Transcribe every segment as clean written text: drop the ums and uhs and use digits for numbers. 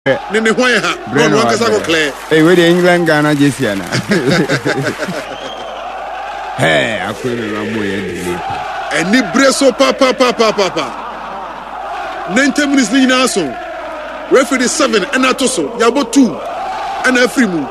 ne hwan ha no one kasa go clear we the England Ghana jersey na akwere na mo ye delay eni breso papa 90 minutes ni nyina so referee 7 and atoso yabo 2 and afri mu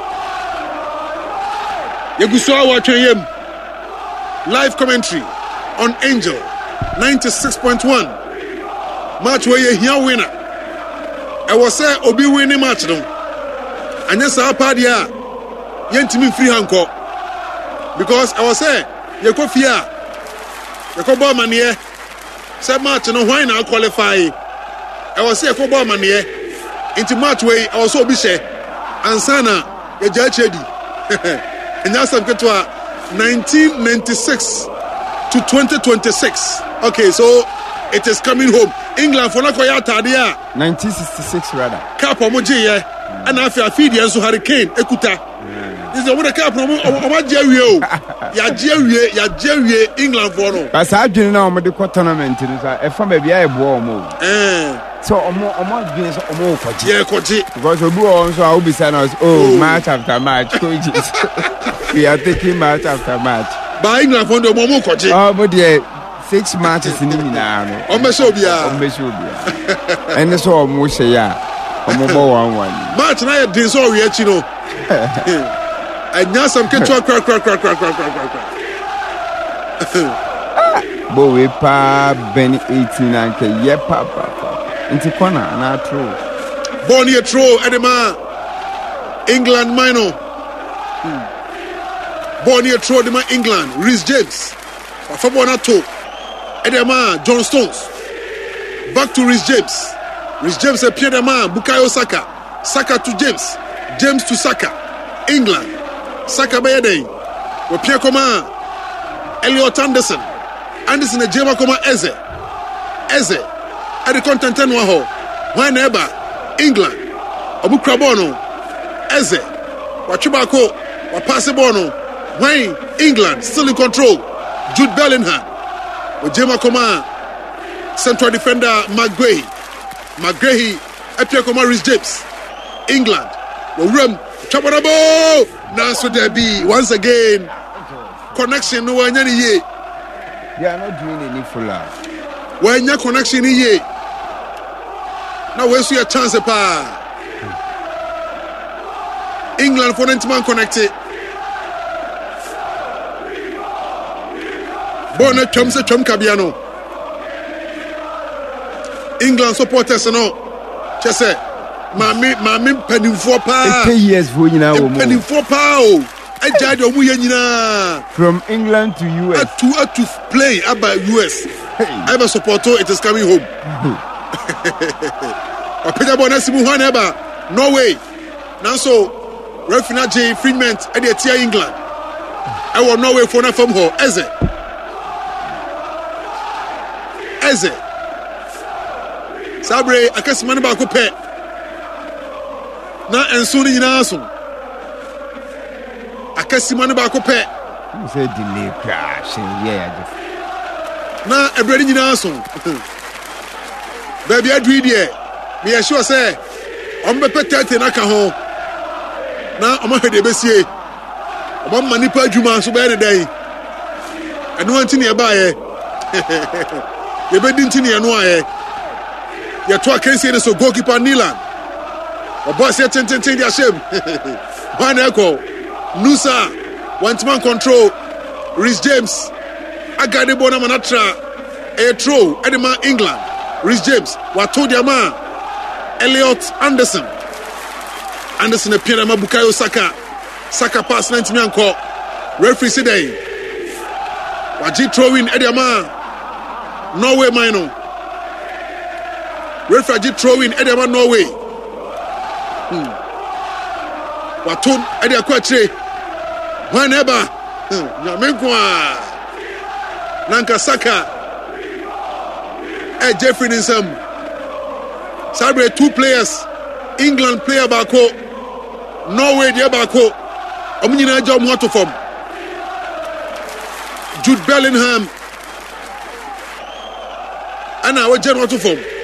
yeguso awa tweyem live commentary on Angel 96.1 match where you here winner I was say obi winning match no anya sa party a yentimi free hanko because I was say you go fear you go ball manie say match no why na qualify I was say you go ball manie into match way I was so be share ansana ya jachedi enya sam ketwa 1996 to 2026 okay so it is coming home England for nakoya tadia 1966 rather cap omoje ye ana afid enso hurricane ekuta this is the cap omoje awie o ya je awie England for no but sa adwene na omode ko tournament ni sa e fa ba bia e bo omo so omo adwene so omo koji because obi on so obi say na match after match coaches we are taking match after match by England for no omo koji but there 6 matches ni nyina no omeshobia ene so omo hye ya omo bo 1-1 match na ye din so we achi no anya sam ketwa kra bo we pa ben 18 anke ye papa inti corner na throw ball near throw edema England minor ball near throw edema England Reece James for ball na to edema John Stones back to Reece James appeared edema Bukayo Saka to James to Saka England Saka bayede we pia koma Elliot Anderson ejema koma Eze at the content no ho whenever England obukra ball no Eze wachiba ko wa pass ball no when England still in control Jude Bellingham ejema koma central defender McGrady appear koma Reece James England Ram Chabarabo Nanso Derby once again connection no wanya ni ye they are not doing any fuller wanya connection ni ye now we see a chance pa England for 90 man connected bona twam kabia no England supporters no chese Mami penifo pa 8 years for nyina wo mo penifo pa o ajade omu ye nyina from England to US to play about US I have a supporter it is coming home apija bona simu hwan eba Norway now so referee J Freeman e dey tia England I want Norway for na from ho Eze Sabre akasimane ba ko pe na enso ni nyina so akasimane ba ko pe say delay crash yeah na ebredi nyina so baby adui de me ya sure say on be petete na ka ho na o ma hwede besie o ma manipa adwuma so be ne dai eno anti ne ba ye ye be dinti ne eno aye ye to akensie ne so goalkeeper Nilan o boss ye ten dia shame one echo Nusa one man control Reece James agade bona manatra a throw edema England Reece James what told your man Elliot Anderson appeared ma Bukayo Saka pass 90 man call referee today waji throwing edema Norway minor referee throwing edema Norway Waton ade akwatre whenever nyamenkwa nanka Saka Jeffrey Ninsam Sabre 2 players England player bako Norway dia bako omunyina aja omo to form Jude Bellingham ana waje no to form